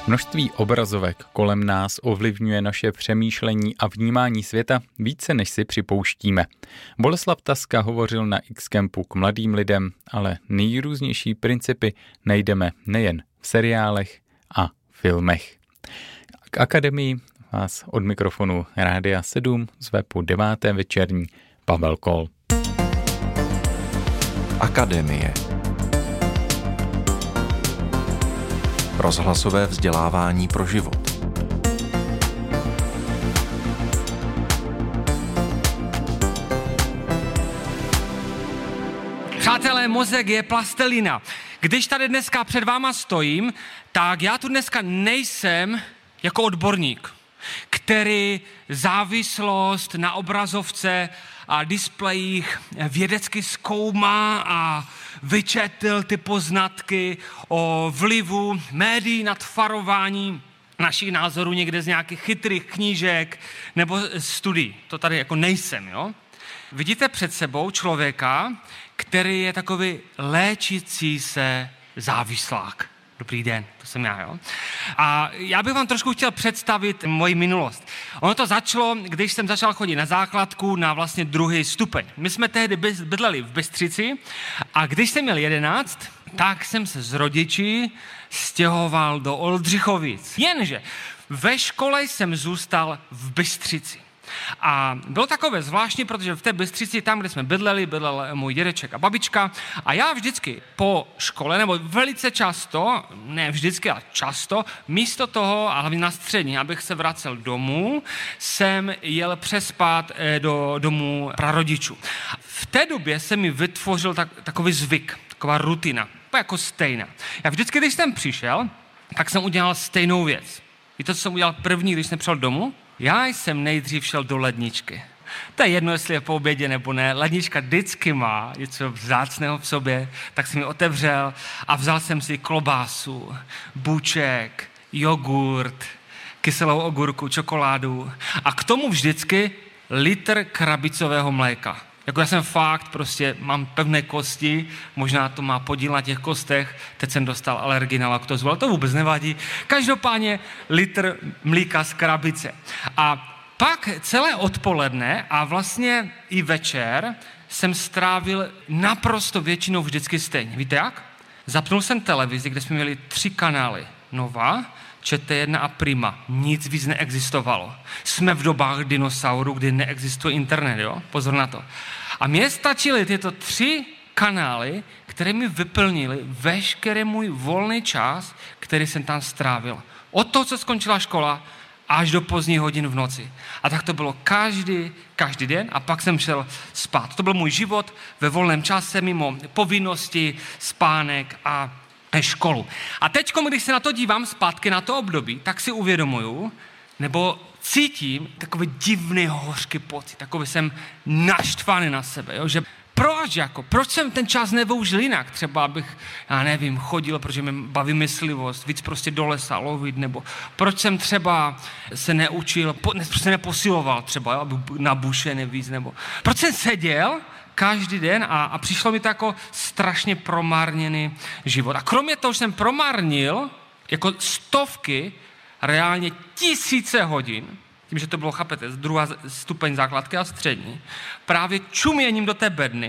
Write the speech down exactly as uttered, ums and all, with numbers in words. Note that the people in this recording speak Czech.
Množství obrazovek kolem nás ovlivňuje naše přemýšlení a vnímání světa více, než si připouštíme. Boleslav Taska hovořil na X-Campu k mladým lidem, ale nejrůznější principy najdeme nejen v seriálech a filmech. K akademii vás od mikrofonu Rádia sedm z webu deváté večerní Pavel Kol. Akademie. Rozhlasové vzdělávání pro život. Přátelé, mozek je plastelina. Když tady dneska před váma stojím, tak já tu dneska nejsem jako odborník, který závislost na obrazovce a displejích vědecky zkoumá a vyčetl ty poznatky o vlivu médií nad tvarování našich názorů někde z nějakých chytrých knížek nebo studií. To tady jako nejsem, jo? Vidíte před sebou člověka, který je takový léčící se závislák. Dobrý den, to jsem já, jo. A já bych vám trošku chtěl představit moji minulost. Ono to začalo, když jsem začal chodit na základku na vlastně druhý stupeň. My jsme tehdy bydleli v Bystřici a když jsem měl jedenáct, tak jsem se s rodiči stěhoval do Oldřichovic. Jenže ve škole jsem zůstal v Bystřici. A bylo takové zvláštní, protože v té Bystřici, tam, kde jsme bydleli, bydlel můj dědeček a babička a já vždycky po škole, nebo velice často, ne vždycky, ale často, místo toho, a hlavně na střední, abych se vracel domů, jsem jel přespat do domů prarodičů. V té době se mi vytvořil tak, takový zvyk, taková rutina, jako stejná. Já vždycky, když jsem přišel, tak jsem udělal stejnou věc. Víte, co jsem udělal první, když jsem přišel domů? Já jsem nejdřív šel do ledničky. To je jedno, jestli je po obědě nebo ne. Lednička vždycky má něco vzácného v sobě, tak jsem ji otevřel a vzal jsem si klobásu, buček, jogurt, kyselou ogurku, čokoládu a k tomu vždycky litr krabicového mléka. Jako já jsem fakt, prostě mám pevné kosti, možná to má podíl na těch kostech, teď jsem dostal alergii na laktózu, ale to vůbec nevadí. Každopádně litr mlíka z krabice. A pak celé odpoledne a vlastně i večer jsem strávil naprosto většinou vždycky stejně. Víte jak? Zapnul jsem televizi, kde jsme měli tři kanály. Nova, Čete jedna a Prima. Nic víc neexistovalo. Jsme v dobách dinosaurů, kdy neexistuje internet, jo? Pozor na to. A mně stačily tyto tři kanály, které mi vyplnily veškerý můj volný čas, který jsem tam strávil. Od toho, co skončila škola, až do pozdních hodin v noci. A tak to bylo každý, každý den a pak jsem šel spát. To byl můj život ve volném čase, mimo povinnosti, spánek a školu. A teď, když se na to dívám zpátky na to období, tak si uvědomuju, nebo cítím takový divný hořký pocit, takový jsem naštvaný na sebe, jo? Že proč jako, proč jsem ten čas nevyužil jinak, třeba abych, já nevím, chodil, protože mě baví myslivost, víc prostě do lesa lovit, nebo proč jsem třeba se neučil, po, ne, prostě neposiloval třeba, jo? Aby na buše nevíc, nebo proč jsem seděl každý den a, a přišlo mi to jako strašně promarněný život. A kromě toho, že jsem promarnil jako stovky, reálně tisíce hodin, tím, že to bylo, chápete, druhá stupeň základky a střední, právě čuměním do té bedny,